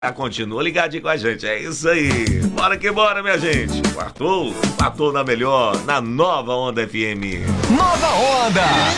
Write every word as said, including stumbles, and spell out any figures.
Ah, continua ligadinho com a gente, é isso aí. Bora que bora, minha gente. Quartou, quartou na melhor, na Nova Onda F M. Nova Onda.